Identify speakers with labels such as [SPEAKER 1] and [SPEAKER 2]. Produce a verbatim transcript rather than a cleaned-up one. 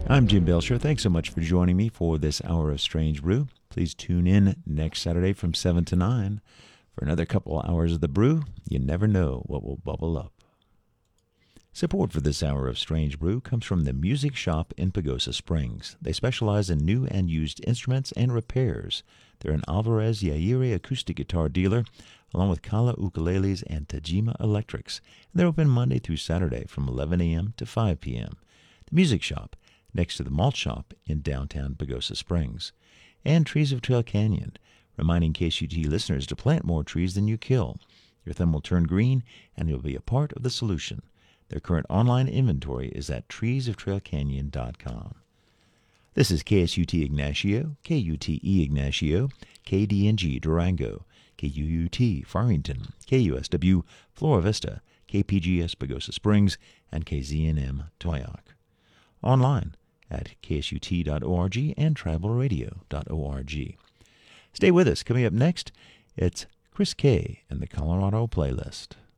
[SPEAKER 1] I'm Jim Belcher. Thanks so much for joining me for this hour of Strange Brew. Please tune in next Saturday from seven to nine for another couple hours of the brew. You never know what will bubble up. Support for this hour of Strange Brew comes from the Music Shop in Pagosa Springs. They specialize in new and used instruments and repairs. They're an Alvarez Yairi acoustic guitar dealer, along with Kala ukuleles and Tajima electrics. They're open Monday through Saturday from eleven a.m. to five p.m. The Music Shop, next to the Malt Shop in downtown Pagosa Springs. And Trees of Trail Canyon, reminding K S U T listeners to plant more trees than you kill. Your thumb will turn green, and you'll be a part of the solution. Their current online inventory is at trees of trail canyon dot com. This is K S U T Ignacio, K U T E Ignacio, K D N G Durango, K U U T Farmington, K U S W Flora Vista, K P G S Pagosa Springs, and K Z N M Toyoak. Online at k s u t dot org and travel radio dot org. Stay with us. Coming up next, it's Chris K. and the Colorado Playlist.